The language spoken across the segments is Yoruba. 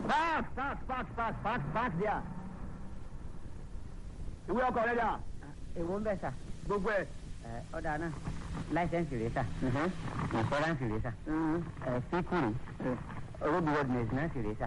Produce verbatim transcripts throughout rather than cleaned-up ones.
Park, park, park, park, park, park there. Ìwé ọkọ̀ rẹ̀ dà. Èwo ń bẹ̀ sà. Gbogbo ẹ̀. Ẹ ọ̀dà náà láìsẹ̀nsì rẹ̀ sà. Ìfọ́ránsì rẹ̀ sà. Ẹ síkùrì. Roadworthiness náà sì rẹ̀ sà.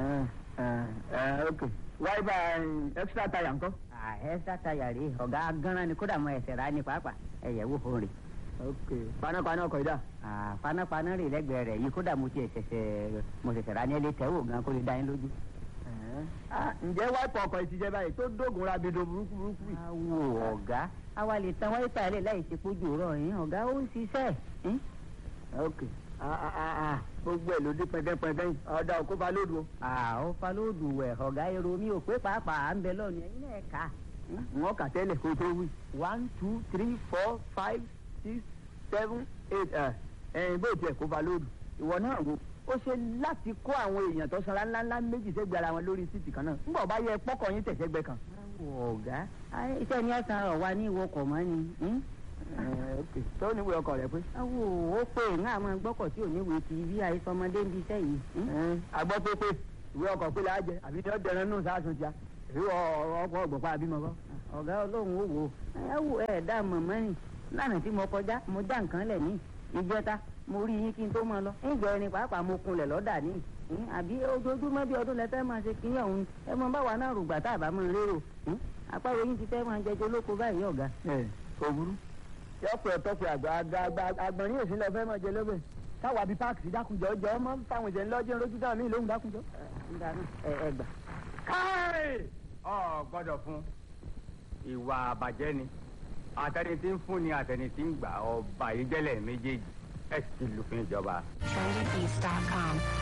Ok. Wáyébà extra tire ńkọ́? Extra tire rèé ọ̀gá gánran ni kódà mọ ẹsẹ̀ rà ní pàápàá ẹ̀yẹ̀ wò fún rè. Ok. Panápaná ọkọ̀ ìdá. Panápaná rè lẹ́gbẹ̀ẹ́ rẹ̀ yìí kódà mo ti ṣẹ̀ṣẹ̀ mo ṣẹ̀ṣẹ̀ rà ní ẹlẹ́ tẹ́wò gan kó lè dá yín lójú. Ǹjẹ́ wáìpù ọkọ̀ ìtìjẹ́ báyìí tó dógùn rabido burúkú burúkú yìí? Awo ọ̀gá àwa lè tan wáìpù àlẹ́ láì ṣe kójú rọ̀ yín ọ̀gá ó ń ṣiṣẹ́. Ok. Gbogbo ẹ̀ ló dé pẹ́ndẹ́pẹ́ndẹ́ yìí ọ̀dà òkú balódù o. Ó falódù wẹ̀ ọ̀gá èrò mi ò pé pàápàá à ń bẹ lọ́ọ̀nù ẹ̀yin náà kà. Wọ́n kà tẹ́lẹ̀ kó tó wí. one two three four five six seven eight ẹ̀yìn bó tiẹ̀ kó balódù. Ìwọ náà wo ó ṣe láti kó àwọn èèyàn tó sanra ńláńlá méjì sẹ́gbẹ̀ẹ́ ara wọn lórí síìtì kan náà ńgbà ọba yẹ pọ́kọ̀ yín tẹ̀sẹ̀gbẹ́ kan. Ọ̀gá iṣẹ́ ni ẹ̀sán rọ̀ wá ní ìwọkọ̀ mọ́ ni. tó níwèé ọkọ̀ rẹ̀ pé. Awo ó pé ń àmọ́ gbọ́kọ̀ tí ò níwèé ti bí àìsọmọdé ń bí iṣẹ́ yìí. Àgbọ̀ pé pé ìwé ọkọ̀ pé láàjẹ àbí ní ọ̀dẹ̀rẹ̀ nù sáàsùn tíá èyí ọkọ̀ ọ̀gbọ̀pá àbímọ kọ́. Ọ̀gá Ọlọ́run ó wò ó wò ẹ̀ dá mọ̀mọ́ ni lánàá tí mo kọjá mo já nǹkan lẹ̀ ní ìjẹta mo rí yín kí n tó máa lọ ìjọ ẹni pàápàá mo kunlẹ̀ lọ́dà ní àbí ojoojúmọ́ bí ọdún lẹ́fẹ́ máa ṣe kíyàn òun ẹ mọ báwa náà rògbà tá a bá máa rérò àpárò yín ti fẹ́ máa jẹjọ lóko báyìí ọ̀gá. ẹ òwúrú yọpẹ ọtọpẹ àgbà àgbà àgbọ̀nrín èsì lọ fẹ́ máa jẹ lọ́bẹ̀ táwa bíi páàkì sí dákunjọ jọ ọmọ fáwọn ìṣẹ̀lẹ̀ lọ́jọ́ lójú táwọn míì lóhùn dákunjọ. ẹ gbà. káì ọ gbọ́dọ̀ fún ìwà àbàjẹ́ ni àtẹni tí ń fún ni àtẹni tí ń gbà ọba ìjẹlẹ méjèèjì ẹ sì lùfín ìjọba. trendy beats dot com